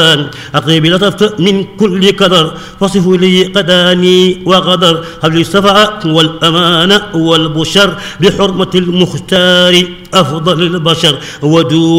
أقرب لطفت من كل كدر فصف لي قداني وغدر هب لي الصفاء والأمان والبشر بحرمة المختار أفضل البشر ودون